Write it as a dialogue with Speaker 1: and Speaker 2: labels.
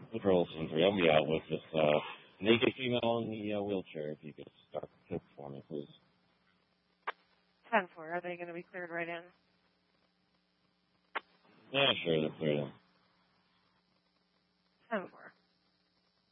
Speaker 1: Control Center 3. I'll be out with this naked female in the wheelchair. If you could start the tip for me, please.
Speaker 2: 10-4. Are they going to be cleared right in?
Speaker 1: Yeah, sure, they're cleared in.